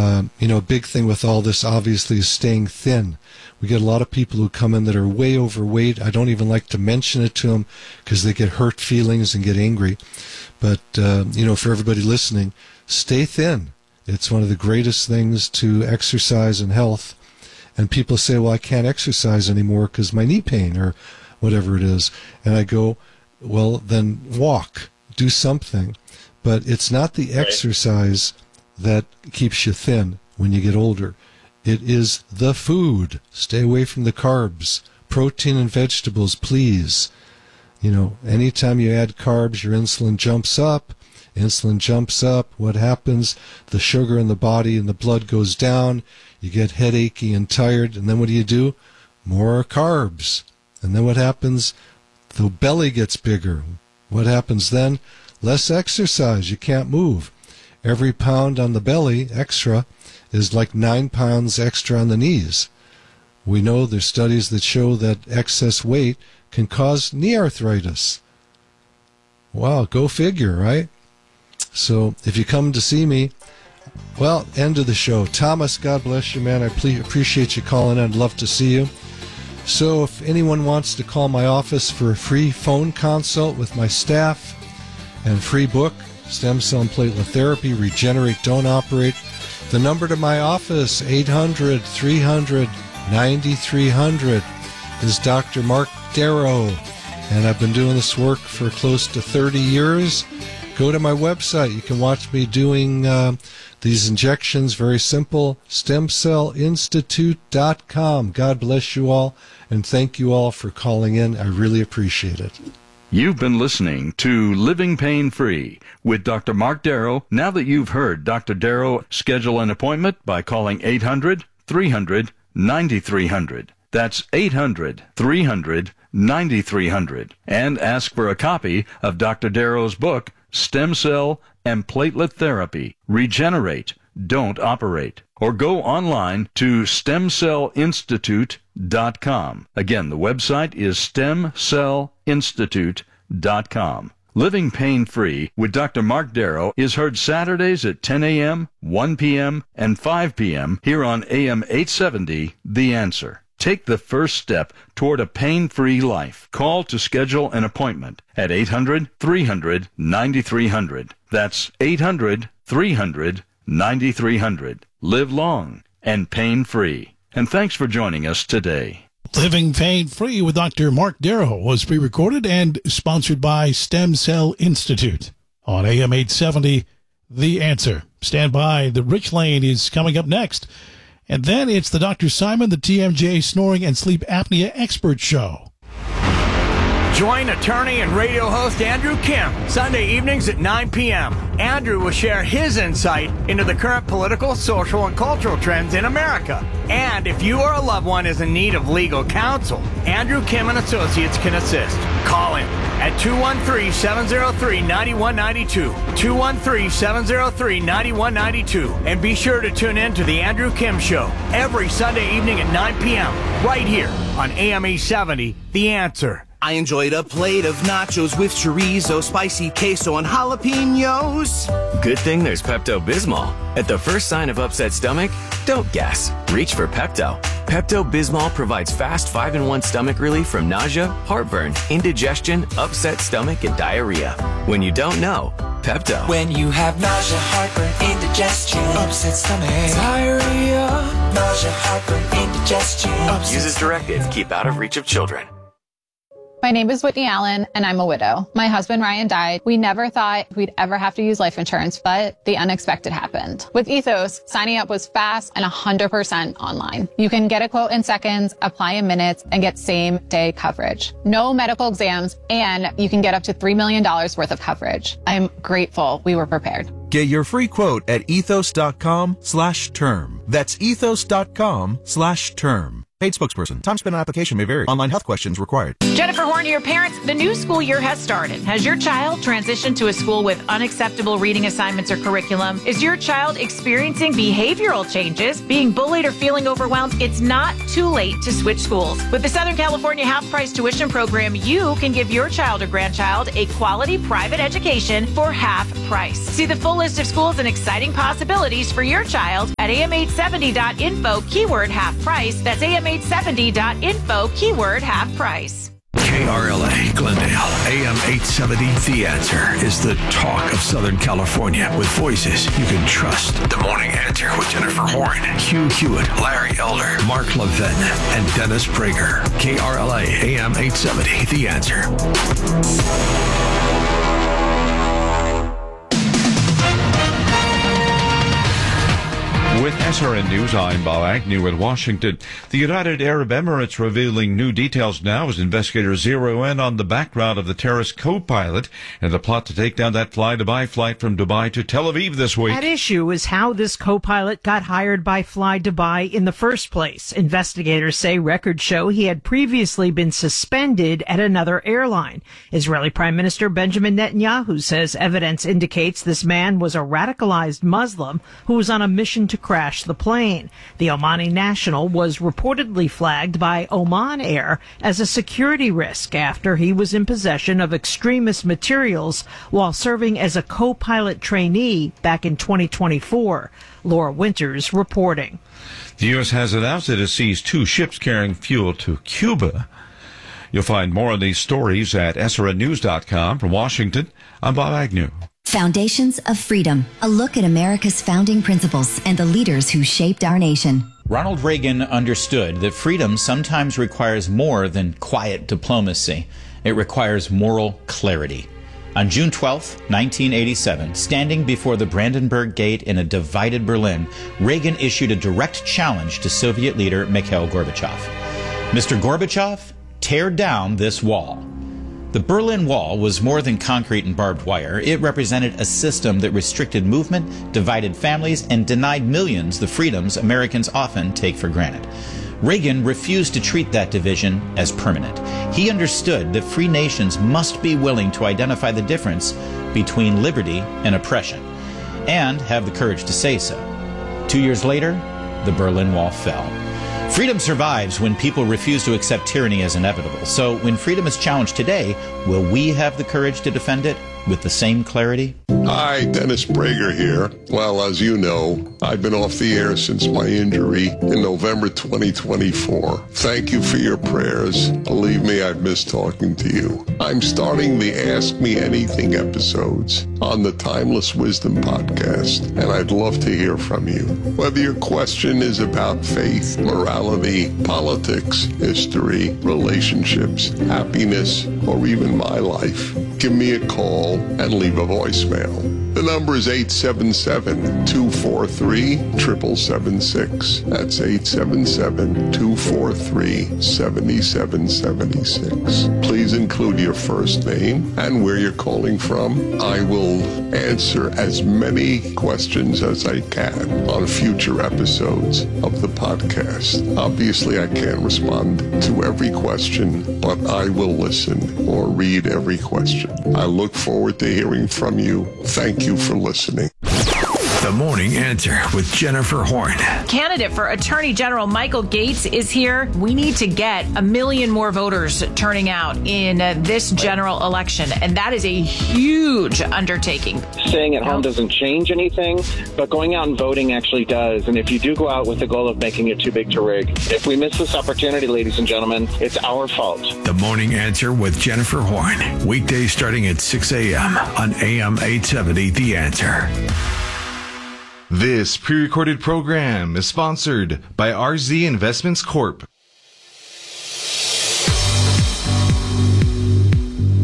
A big thing with all this, obviously, is staying thin. We get a lot of people who come in that are way overweight. I don't even like to mention it to them because they get hurt feelings and get angry. But, for everybody listening, stay thin. It's one of the greatest things to exercise and health. And people say, well, I can't exercise anymore because my knee pain or whatever it is. And I go, well, then walk, do something. But it's not the exercise that keeps you thin when you get older. It is the food. Stay away from the carbs. Protein and vegetables, please. Anytime you add carbs, your insulin jumps up. Insulin jumps up. What happens? The sugar in the body and the blood goes down. You get headachy and tired. And then what do? More carbs. And then what happens? The belly gets bigger. What happens then? Less exercise. You can't move. Every pound on the belly extra is like 9 pounds extra on the knees. We know there's studies that show that excess weight can cause knee arthritis. Wow, go figure, right? So if you come to see me, well, end of the show. Thomas, God bless you, man. I appreciate you calling in. I'd love to see you. So if anyone wants to call my office for a free phone consult with my staff and free book, Stem Cell and Platelet Therapy, Regenerate, Don't Operate, the number to my office, 800-300-9300, is Dr. Mark Darrow. And I've been doing this work for close to 30 years. Go to my website. You can watch me doing these injections. Very simple. StemCellInstitute.com. God bless you all, and thank you all for calling in. I really appreciate it. You've been listening to Living Pain Free with Dr. Mark Darrow. Now that you've heard Dr. Darrow, schedule an appointment by calling 800-300-9300. That's 800-300-9300. And ask for a copy of Dr. Darrow's book, Stem Cell and Platelet Therapy, Regenerate, Don't Operate. Or go online to StemCellInstitute.com. Again, the website is StemCellInstitute.com. Living Pain Free with Dr. Mark Darrow is heard Saturdays at 10 a.m., 1 p.m., and 5 p.m. here on AM 870, The Answer. Take the first step toward a pain-free life. Call to schedule an appointment at 800-300-9300. That's 800-300-9300. Live long and pain-free. And thanks for joining us today. Living Pain Free with Dr. Mark Darrow was pre-recorded and sponsored by Stem Cell Institute on AM 870, The Answer. Stand by. The Rich Lane is coming up next. And then it's the Dr. Simon, the TMJ Snoring and Sleep Apnea Expert Show. Join attorney and radio host Andrew Kim, Sunday evenings at 9 p.m. Andrew will share his insight into the current political, social, and cultural trends in America. And if you or a loved one is in need of legal counsel, Andrew Kim and Associates can assist. Call him at 213-703-9192, 213-703-9192, and be sure to tune in to The Andrew Kim Show every Sunday evening at 9 p.m. right here on AM 870, The Answer. I enjoyed a plate of nachos with chorizo, spicy queso, and jalapenos. Good thing there's Pepto-Bismol. At the first sign of upset stomach, don't guess. Reach for Pepto. Pepto-Bismol provides fast 5-in-1 stomach relief from nausea, heartburn, indigestion, upset stomach, and diarrhea. When you don't know, Pepto. When you have nausea, heartburn, indigestion, upset stomach, diarrhea, nausea, heartburn, indigestion. Use as directed. Keep out of reach of children. My name is Whitney Allen, and I'm a widow. My husband, Ryan, died. We never thought we'd ever have to use life insurance, but the unexpected happened. With Ethos, signing up was fast and 100% online. You can get a quote in seconds, apply in minutes, and get same-day coverage. No medical exams, and you can get up to $3 million worth of coverage. I'm grateful we were prepared. Get your free quote at ethos.com/term. That's ethos.com/term. Paid spokesperson. Time spent on application may vary. Online health questions required. Jennifer Horn here, parents. The new school year has started. Has your child transitioned to a school with unacceptable reading assignments or curriculum? Is your child experiencing behavioral changes, being bullied or feeling overwhelmed? It's not too late to switch schools. With the Southern California half-price tuition program, you can give your child or grandchild a quality private education for half price. See the full list of schools and exciting possibilities for your child at am870.info, keyword half price. That's am870.info, keyword half price. KRLA Glendale, AM 870, The Answer is the talk of Southern California with voices you can trust. The Morning Answer with Jennifer Horn, Hugh Hewitt, Larry Elder, Mark Levin, and Dennis Prager. KRLA, AM 870, The Answer. With SRN News, I'm Bob Agnew in Washington. The United Arab Emirates revealing new details now as investigators zero in on the background of the terrorist co-pilot and the plot to take down that fly-to-buy flight from Dubai to Tel Aviv this week. At issue is how this co-pilot got hired by Fly Dubai in the first place. Investigators say records show he had previously been suspended at another airline. Israeli Prime Minister Benjamin Netanyahu says evidence indicates this man was a radicalized Muslim who was on a mission to crash the plane. The Omani national was reportedly flagged by Oman Air as a security risk after he was in possession of extremist materials while serving as a co-pilot trainee back in 2024. Laura Winters reporting. The U.S. has announced it has seized 2 ships carrying fuel to Cuba. You'll find more on these stories at srnnews.com. From Washington, I'm Bob Agnew. Foundations of Freedom, a look at America's founding principles and the leaders who shaped our nation. Ronald Reagan understood that freedom sometimes requires more than quiet diplomacy. It requires moral clarity. On June 12, 1987, standing before the Brandenburg Gate in a divided Berlin, Reagan issued a direct challenge to Soviet leader Mikhail Gorbachev. Mr. Gorbachev, tear down this wall. The Berlin Wall was more than concrete and barbed wire. It represented a system that restricted movement, divided families, and denied millions the freedoms Americans often take for granted. Reagan refused to treat that division as permanent. He understood that free nations must be willing to identify the difference between liberty and oppression, and have the courage to say so. 2 years later, the Berlin Wall fell. Freedom survives when people refuse to accept tyranny as inevitable. So when freedom is challenged today, will we have the courage to defend it with the same clarity? Hi, Dennis Prager here. Well, as you know, I've been off the air since my injury in November 2024. Thank you for your prayers. Believe me, I've missed talking to you. I'm starting the Ask Me Anything episodes on the Timeless Wisdom podcast, and I'd love to hear from you. Whether your question is about faith, morality, politics, history, relationships, happiness, or even my life, give me a call and leave a voicemail. The number is 877-243-7776. That's 877-243-7776. Please include your first name and where you're calling from. I will answer as many questions as I can on future episodes of the podcast. Obviously, I can't respond to every question, but I will listen or read every question. I look forward to hearing from you. Thank you for listening. The Morning Answer with Jennifer Horn. Candidate for Attorney General Michael Gates is here. We need to get 1 million more voters turning out in this general election, and that is a huge undertaking. Staying at home doesn't change anything, but going out and voting actually does. And if you do go out with the goal of making it too big to rig, if we miss this opportunity, ladies and gentlemen, it's our fault. The Morning Answer with Jennifer Horn. Weekdays starting at 6 a.m. on AM 870, The Answer. This pre-recorded program is sponsored by RZ Investments Corp.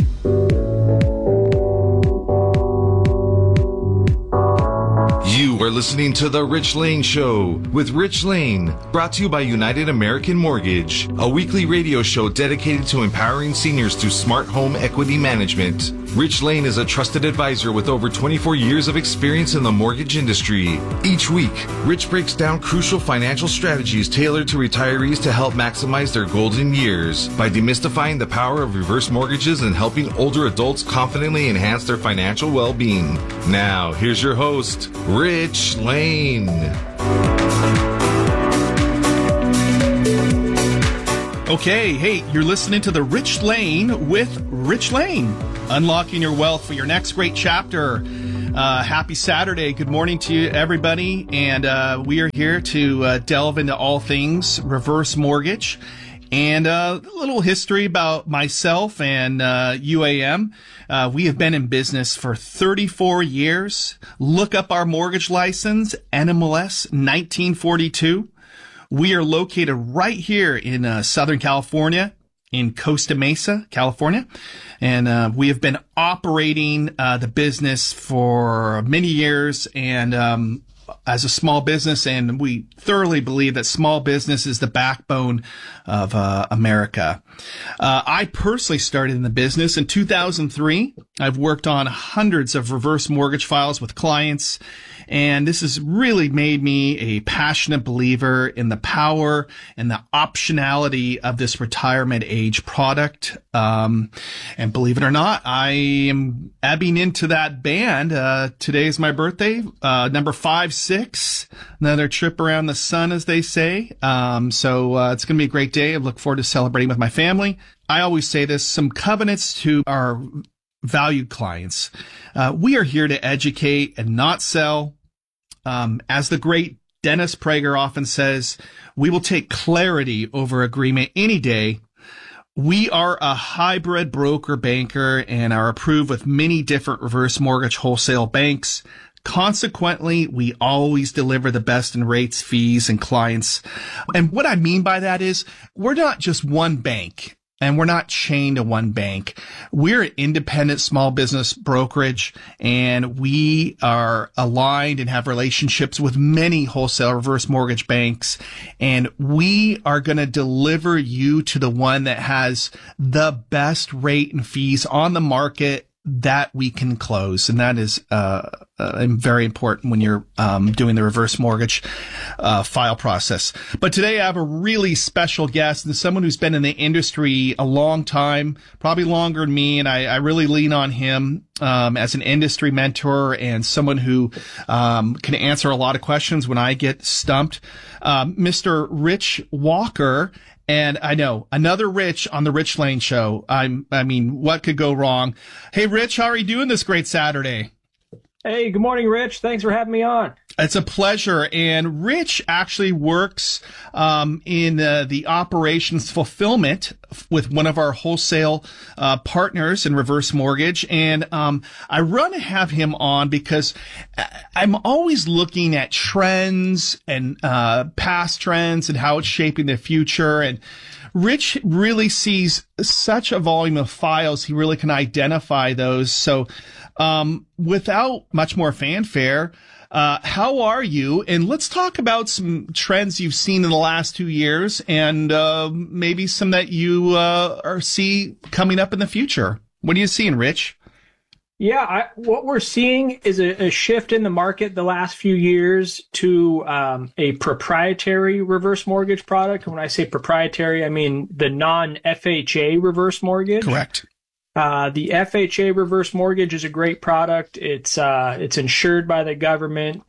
You are are listening to The Rich Lane Show with Rich Lane, brought to you by United American Mortgage, a weekly radio show dedicated to empowering seniors through smart home equity management. Rich Lane is a trusted advisor with over 24 years of experience in the mortgage industry. Each week, Rich breaks down crucial financial strategies tailored to retirees to help maximize their golden years by demystifying the power of reverse mortgages and helping older adults confidently enhance their financial well-being. Now, here's your host, Rich Lane. Okay, hey, you're listening to The Rich Lane with Rich Lane. Unlocking your wealth for your next great chapter. Happy Saturday. Good morning to you, everybody. And we are here to delve into all things reverse mortgage. And a little history about myself and UAM. We have been in business for 34 years. Look up our mortgage license, NMLS 1942. We are located right here in Southern California, in Costa Mesa, California. And we have been operating the business for many years and as a small business, and we thoroughly believe that small business is the backbone of America. I personally started in the business in 2003. I've worked on hundreds of reverse mortgage files with clients, and this has really made me a passionate believer in the power and the optionality of this retirement age product. And believe it or not, I am ebbing into that band. Today is my birthday, number 56, another trip around the sun, as they say. So it's going to be a great day. I look forward to celebrating with my family. I always say this, some covenants to our valued clients. We are here to educate and not sell. As the great Dennis Prager often says, we will take clarity over agreement any day. We are a hybrid broker banker and are approved with many different reverse mortgage wholesale banks. Consequently, we always deliver the best in rates, fees, and clients. And what I mean by that is we're not just one bank. And we're not chained to one bank. We're an independent small business brokerage, and we are aligned and have relationships with many wholesale reverse mortgage banks. And we are going to deliver you to the one that has the best rate and fees on the market that we can close. And that is very important when you're doing the reverse mortgage file process. But today I have a really special guest, and someone who's been in the industry a long time, probably longer than me, and I really lean on him as an industry mentor and someone who can answer a lot of questions when I get stumped. Mr. Rich Walker. And I know, another Rich on the Rich Lane Show. I mean, what could go wrong? Hey, Rich, how are you doing this great Saturday? Hey, good morning, Rich. Thanks for having me on. It's a pleasure. And Rich actually works in the operations fulfillment with one of our wholesale partners in reverse mortgage. And I run to have him on because I'm always looking at trends and past trends and how it's shaping the future. And Rich really sees such a volume of files, he really can identify those. So without much more fanfare, how are you? And let's talk about some trends you've seen in the last 2 years and maybe some that you see coming up in the future. What are you seeing, Rich? Yeah, what we're seeing is a shift in the market the last few years to a proprietary reverse mortgage product. When I say proprietary, I mean the non-FHA reverse mortgage. Correct. The FHA reverse mortgage is a great product. It's insured by the government.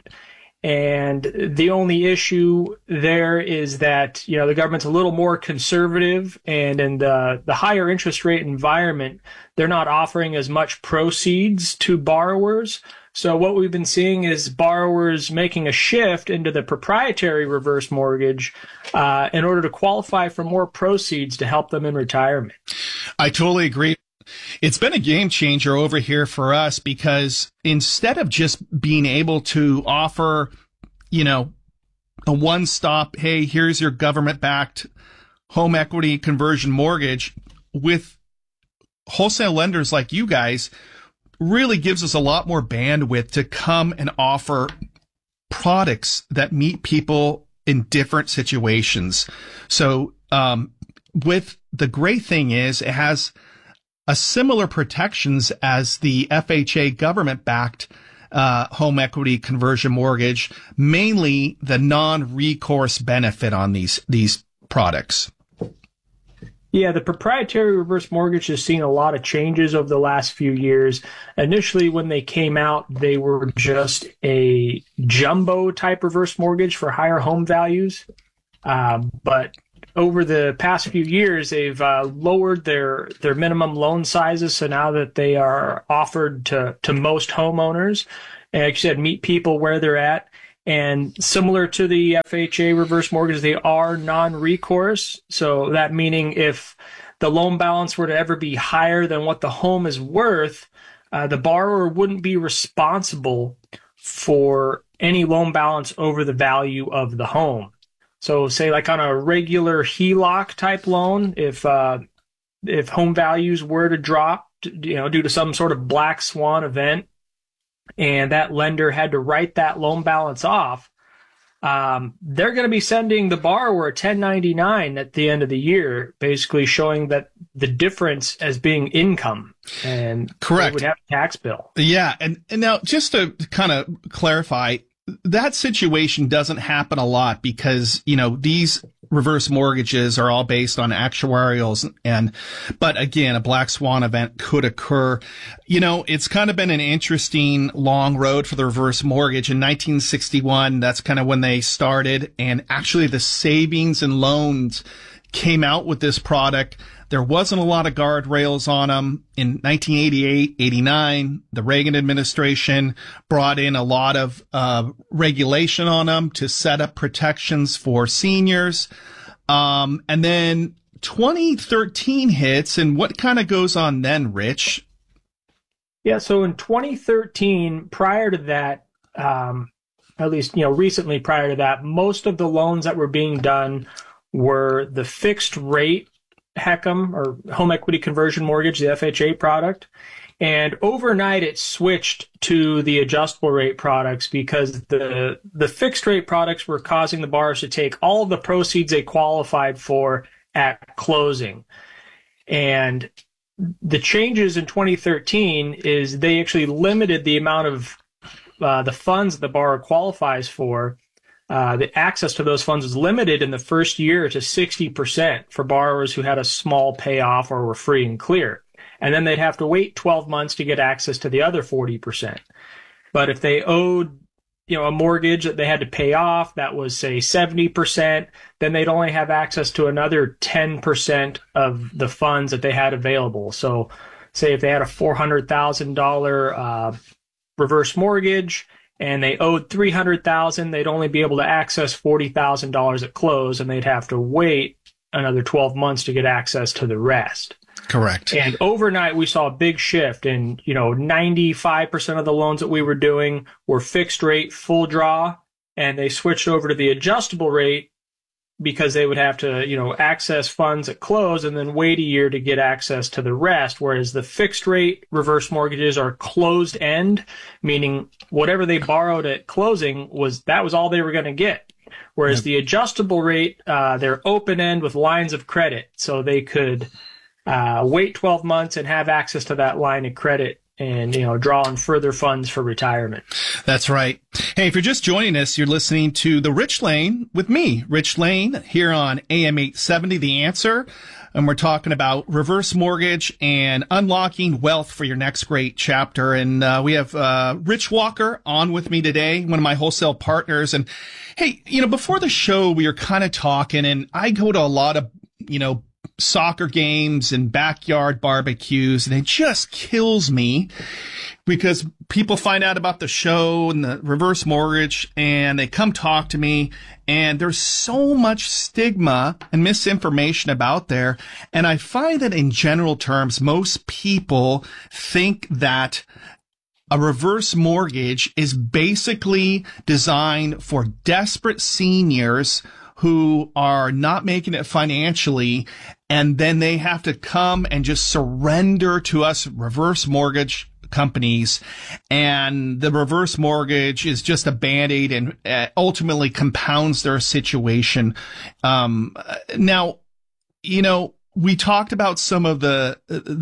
And the only issue there is that, you know, the government's a little more conservative, and in the higher interest rate environment, they're not offering as much proceeds to borrowers. So what we've been seeing is borrowers making a shift into the proprietary reverse mortgage in order to qualify for more proceeds to help them in retirement. I totally agree. It's been a game changer over here for us because instead of just being able to offer, you know, a one-stop, hey, here's your government-backed home equity conversion mortgage, with wholesale lenders like you guys, really gives us a lot more bandwidth to come and offer products that meet people in different situations. So, with the great thing is it has a similar protections as the FHA government-backed home equity conversion mortgage, mainly the non-recourse benefit on these products. Yeah, the proprietary reverse mortgage has seen a lot of changes over the last few years. Initially, when they came out, they were just a jumbo type reverse mortgage for higher home values. But over the past few years, they've lowered their minimum loan sizes. So now that they are offered to most homeowners, and like you said, meet people where they're at. And similar to the FHA reverse mortgage, they are non-recourse. So that meaning if the loan balance were to ever be higher than what the home is worth, the borrower wouldn't be responsible for any loan balance over the value of the home. So say like on a regular HELOC type loan, if home values were to drop, due to some sort of black swan event, and that lender had to write that loan balance off, they're going to be sending the borrower a 1099 at the end of the year, basically showing that the difference as being income. And correct, they would have a tax bill. Yeah, and now just to kind of clarify, that situation doesn't happen a lot because, these reverse mortgages are all based on actuarials. But again, a black swan event could occur. It's kind of been an interesting long road for the reverse mortgage. In 1961, that's kind of when they started. And actually the savings and loans came out with this product. There wasn't a lot of guardrails on them. In 1988, 89, the Reagan administration brought in a lot of regulation on them to set up protections for seniors. And then 2013 hits, and what kind of goes on then, Rich? Yeah, so in 2013, prior to that, at least, recently prior to that, most of the loans that were being done were the fixed rate HECM or home equity conversion mortgage, the FHA product. And overnight it switched to the adjustable rate products because the fixed rate products were causing the borrowers to take all of the proceeds they qualified for at closing. And the changes in 2013 is they actually limited the amount of the funds the borrower qualifies for. The access to those funds was limited in the first year to 60% for borrowers who had a small payoff or were free and clear. And then they'd have to wait 12 months to get access to the other 40%. But if they owed, a mortgage that they had to pay off, that was, say, 70%, then they'd only have access to another 10% of the funds that they had available. So say if they had a $400,000 reverse mortgage, and they owed $300,000, they'd only be able to access $40,000 at close, and they'd have to wait another 12 months to get access to the rest. Correct. And overnight, we saw a big shift, and 95% of the loans that we were doing were fixed rate, full draw, and they switched over to the adjustable rate because they would have to, access funds at close and then wait a year to get access to the rest. Whereas the fixed rate reverse mortgages are closed end, meaning whatever they borrowed at closing was all they were going to get. Whereas the adjustable rate, they're open end with lines of credit. So they could wait 12 months and have access to that line of credit and, draw on further funds for retirement. That's right. Hey, if you're just joining us, you're listening to The Rich Lane with me, Rich Lane, here on AM 870, The Answer. And we're talking about reverse mortgage and unlocking wealth for your next great chapter. And we have Rich Walker on with me today, one of my wholesale partners. And hey, before the show, we were kind of talking, and I go to a lot of, soccer games and backyard barbecues, and it just kills me because people find out about the show and the reverse mortgage and they come talk to me, and there's so much stigma and misinformation about there. And I find that in general terms, most people think that a reverse mortgage is basically designed for desperate seniors who are not making it financially, and then they have to come and just surrender to us reverse mortgage companies, and the reverse mortgage is just a Band-Aid and ultimately compounds their situation. Now, we talked about some of the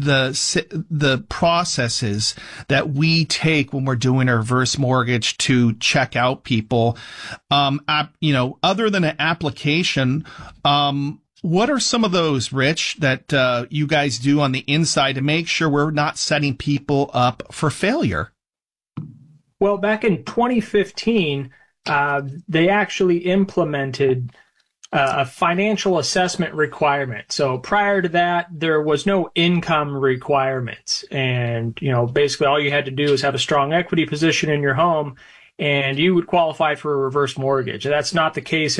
processes that we take when we're doing a reverse mortgage to check out people. Other than an application, what are some of those, Rich, that you guys do on the inside to make sure we're not setting people up for failure? Well, back in 2015, they actually implemented a financial assessment requirement. So prior to that, there was no income requirements. And, basically all you had to do is have a strong equity position in your home and you would qualify for a reverse mortgage. That's not the case